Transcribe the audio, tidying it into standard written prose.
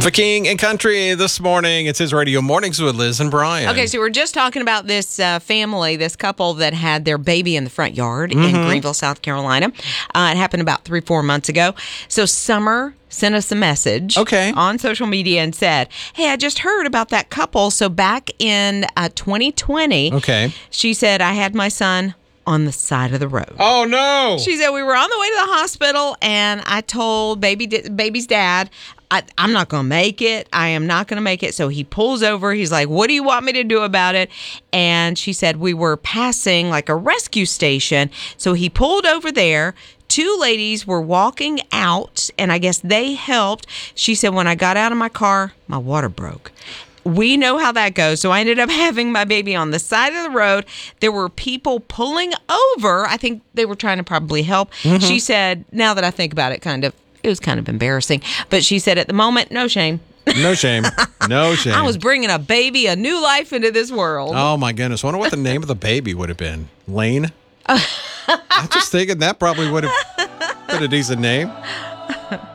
For King and Country this morning, it's his Radio Mornings with Liz and Brian. Okay, so we're just talking about this family, this couple that had their baby in the front yard in Greenville, South Carolina. It happened about 3-4 months ago. So Summer sent us a message on social media and said, hey, I just heard about that couple. So back in 2020, she said, I had my son on the side of the road. Oh, no. She said, we were on the way to the hospital, and I told baby's dad, I'm not going to make it. I am not going to make it. So he pulls over. He's like, what do you want me to do about it? And she said, we were passing like a rescue station. So he pulled over there. 2 ladies were walking out, and I guess they helped. She said, when I got out of my car, my water broke. We know how that goes. So I ended up having my baby on the side of the road. There were people pulling over. I think they were trying to probably help. She said, now that I think about it, it was kind of embarrassing. But she said at the moment, no shame. No shame. No shame. I was bringing a baby, a new life into this world. Oh, my goodness. I wonder what the name of the baby would have been. Lane? I'm just thinking that probably would have been a decent name.